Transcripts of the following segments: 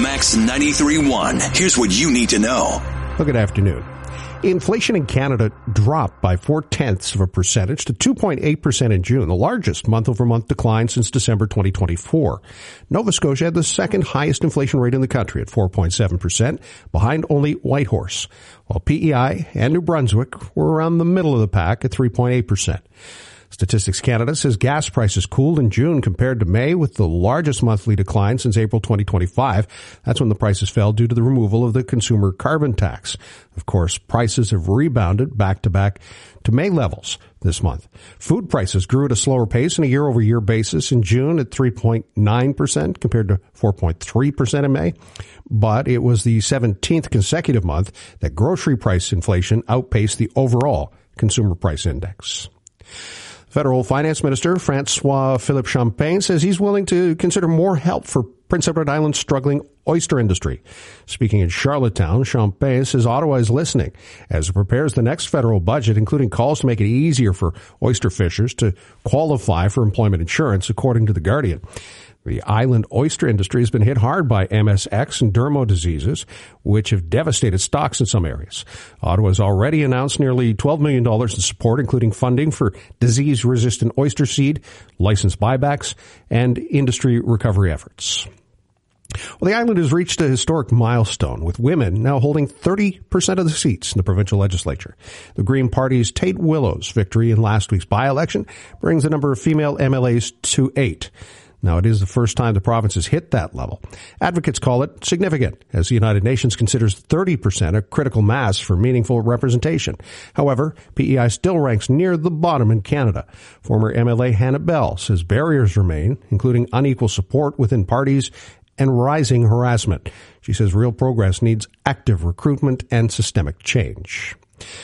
Max 93.1. Here's what you need to know. Well, good afternoon. Inflation in Canada dropped by 0.4% to 2.8% in June, the largest month-over-month decline since December 2024. Nova Scotia had the second highest inflation rate in the country at 4.7%, behind only Whitehorse, while PEI and New Brunswick were around the middle of the pack at 3.8%. Statistics Canada says gas prices cooled in June compared to May, with the largest monthly decline since April 2025. That's when the prices fell due to the removal of the consumer carbon tax. Of course, prices have rebounded back-to-back to May levels this month. Food prices grew at a slower pace on a year-over-year basis in June at 3.9% compared to 4.3% in May. But it was the 17th consecutive month that grocery price inflation outpaced the overall consumer price index. Federal Finance Minister François-Philippe Champagne says he's willing to consider more help for Prince Edward Island's struggling oyster industry. Speaking in Charlottetown, Champagne says Ottawa is listening as it prepares the next federal budget, including calls to make it easier for oyster fishers to qualify for employment insurance, according to The Guardian. The island oyster industry has been hit hard by MSX and dermo diseases, which have devastated stocks in some areas. Ottawa has already announced nearly $12 million in support, including funding for disease-resistant oyster seed, license buybacks, and industry recovery efforts. Well, the island has reached a historic milestone, with women now holding 30% of the seats in the provincial legislature. The Green Party's Tate Willow's victory in last week's by-election brings the number of female MLAs to 8. Now, it is the first time the province has hit that level. Advocates call it significant, as the United Nations considers 30% a critical mass for meaningful representation. However, PEI still ranks near the bottom in Canada. Former MLA Hannah Bell says barriers remain, including unequal support within parties and rising harassment. She says real progress needs active recruitment and systemic change.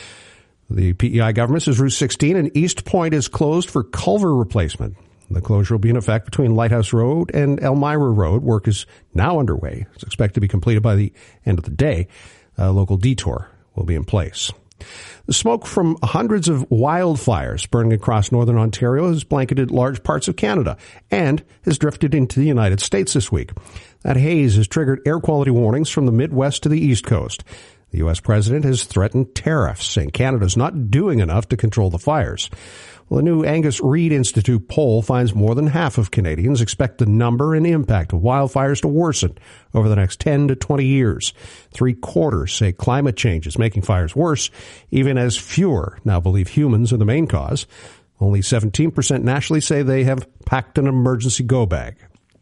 The PEI government says Route 16 and East Point is closed for culvert replacement. The closure will be in effect between Lighthouse Road and Elmira Road. Work is now underway. It's expected to be completed by the end of the day. A local detour will be in place. The smoke from hundreds of wildfires burning across northern Ontario has blanketed large parts of Canada and has drifted into the United States this week. That haze has triggered air quality warnings from the Midwest to the East Coast. The U.S. president has threatened tariffs, saying Canada's not doing enough to control the fires. Well, the new Angus Reid Institute poll finds more than half of Canadians expect the number and impact of wildfires to worsen over the next 10 to 20 years. 3/4 say climate change is making fires worse, even as fewer now believe humans are the main cause. Only 17% nationally say they have packed an emergency go bag.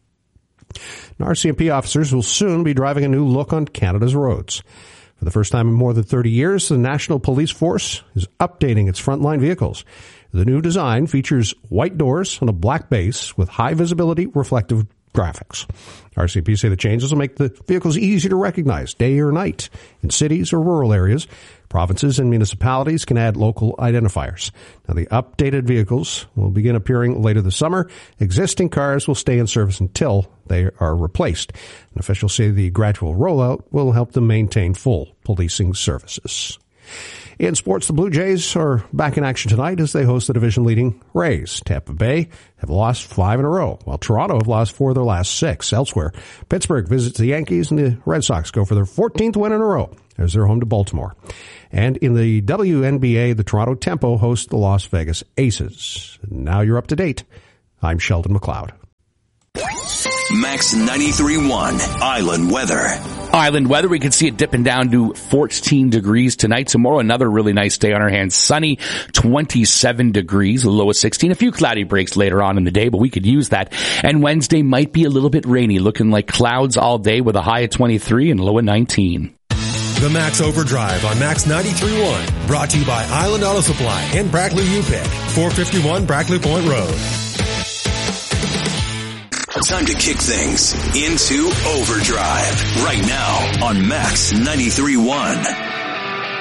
Now, RCMP officers will soon be driving a new look on Canada's roads. For the first time in more than 30 years, the National Police Force is updating its frontline vehicles. The new design features white doors on a black base with high visibility reflective graphics. RCMP say the changes will make the vehicles easy to recognize day or night in cities or rural areas. Provinces and municipalities can add local identifiers. Now, the updated vehicles will begin appearing later this summer. Existing cars will stay in service until they are replaced. And officials say the gradual rollout will help them maintain full policing services. In sports, the Blue Jays are back in action tonight as they host the division-leading Rays. Tampa Bay have lost 5 in a row, while Toronto have lost 4 of their last 6. Elsewhere, Pittsburgh visits the Yankees, and the Red Sox go for their 14th win in a row as they're home to Baltimore. And in the WNBA, the Toronto Tempo hosts the Las Vegas Aces. Now you're up to date. I'm Sheldon McLeod. Max 93.1 Island Weather. Island weather, we can see it dipping down to 14 degrees tonight. Tomorrow, another really nice day on our hands. Sunny, 27 degrees, a low of 16. A few cloudy breaks later on in the day, but we could use that. And Wednesday might be a little bit rainy, looking like clouds all day with a high of 23 and a low of 19. The Max Overdrive on Max 93.1, brought to you by Island Auto Supply and Brackley UPick, 451 Brackley Point Road. Time to kick things into overdrive right now on Max 93.1.